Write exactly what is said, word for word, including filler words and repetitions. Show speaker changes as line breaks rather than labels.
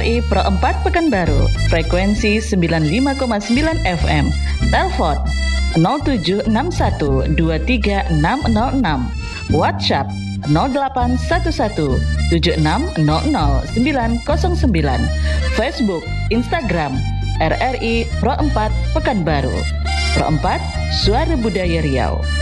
I Pro empat Pekanbaru, frekuensi sembilan puluh lima koma sembilan F M. Telepon nol tujuh enam satu dua tiga enam nol enam. WhatsApp nol delapan satu satu tujuh enam nol nol sembilan nol sembilan. Facebook, Instagram R R I Pro empat Pekanbaru. Pro empat, Suara Budaya Riau.